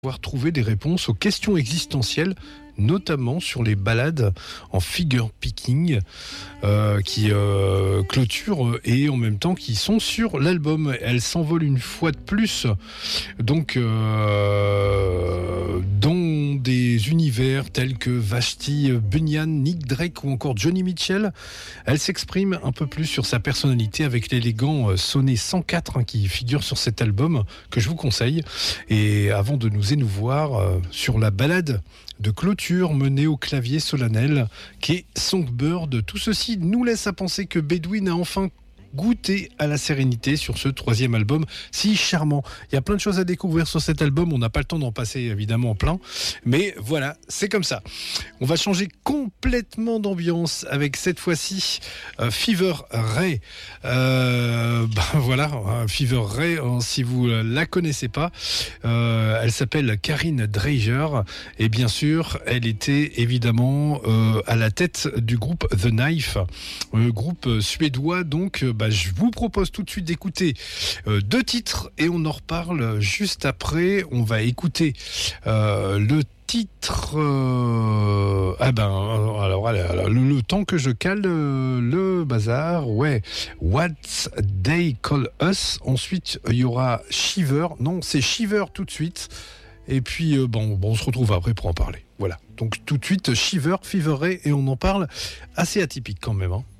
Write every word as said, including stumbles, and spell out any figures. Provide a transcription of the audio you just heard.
pouvoir trouver des réponses aux questions existentielles, notamment sur les balades en figure picking euh, qui euh, clôturent et en même temps qui sont sur l'album. Elles s'envolent une fois de plus donc euh, dans des univers tels que Vashti Bunyan, Nick Drake ou encore Johnny Mitchell. Elle s'exprime un peu plus sur sa personnalité avec l'élégant sonnet cent quatre hein, qui figure sur cet album que je vous conseille. Et avant de nous émouvoir euh, sur la balade de clôture menée au clavier solennel qui est Songbird. Tout ceci nous laisse à penser que Bedouin a enfin goûté à la sérénité sur ce troisième album si charmant. Il y a plein de choses à découvrir sur cet album, on n'a pas le temps d'en passer évidemment plein, mais voilà, c'est comme ça. On va changer complètement d'ambiance avec cette fois-ci euh, Fever Ray. Euh, ben voilà, Fever Ray, hein, si vous la connaissez pas, euh, elle s'appelle Karin Dreijer et bien sûr, elle était évidemment euh, à la tête du groupe The Knife, euh, groupe suédois donc. Bah, je vous propose tout de suite d'écouter euh, deux titres et on en reparle juste après. On va écouter euh, le titre. Euh, ah ben, alors, alors le, le temps que je cale euh, le bazar, ouais. What They Call Us. Ensuite, il y aura Shiver. Non, c'est Shiver tout de suite. Et puis, euh, bon, bon, on se retrouve après pour en parler. Voilà. Donc, tout de suite, Shiver, Fever Ray, et on en parle assez atypique quand même, hein.